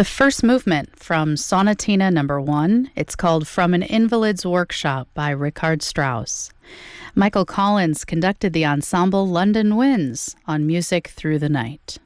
The first movement from Sonatina Number 1. It's called From an Invalid's Workshop by Richard Strauss. Michael Collins conducted the ensemble London Winds on Music Through the Night.